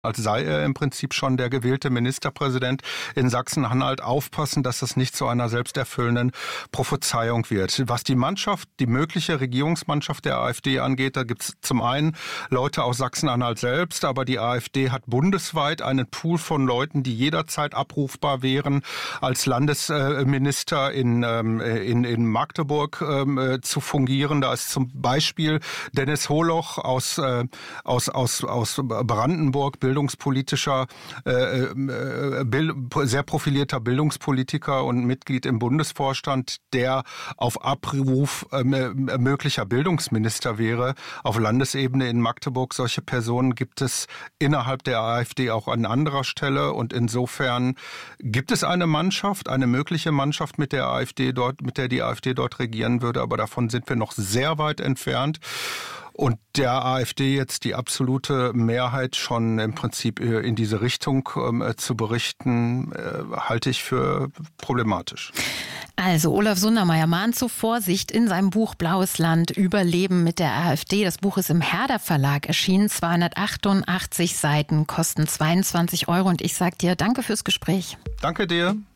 als sei er im Prinzip schon der gewählte Ministerpräsident in Sachsen-Anhalt, aufpassen, dass das nicht zu einer selbsterfüllenden Prophezeiung wird. Was die Mannschaft, die mögliche Regierungsmannschaft der AfD angeht, da gibt es zum einen Leute aus Sachsen-Anhalt selbst, aber die AfD hat bundesweit einen Pool von Leuten, die jederzeit abrufbar wären, als Landesminister in Magdeburg zu fungieren. Da ist zum Beispiel Dennis Holoch aus Brandenburg, bildungspolitischer, sehr profilierter Bildungspolitiker und Mitglied im Bundesvorstand, der auf Abruf möglicher Bildungsminister wäre. Auf Landesebene in Magdeburg, solche Personen gibt es innerhalb der AfD auch an anderer Stelle, und insofern gibt es eine Mannschaft, eine mögliche Mannschaft, mit der die AfD dort regieren würde, aber davon sind wir noch sehr weit entfernt. Und der AfD jetzt die absolute Mehrheit schon im Prinzip in diese Richtung zu berichten, halte ich für problematisch. Also Olaf Sundermeier mahnt zur Vorsicht in seinem Buch Blaues Land, Überleben mit der AfD. Das Buch ist im Herder Verlag erschienen, 288 Seiten, kosten 22 €. Und ich sage dir danke fürs Gespräch. Danke dir.